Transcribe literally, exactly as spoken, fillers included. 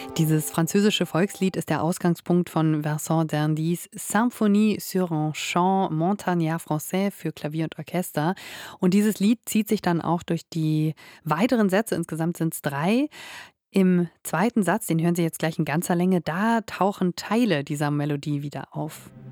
Dieses französische Volkslied ist der Ausgangspunkt von Vincent d'Indys Symphonie sur un chant montagnard français für Klavier und Orchester. Und dieses Lied zieht sich dann auch durch die weiteren Sätze, insgesamt sind es drei. Im zweiten Satz, den hören Sie jetzt gleich in ganzer Länge, da tauchen Teile dieser Melodie wieder auf.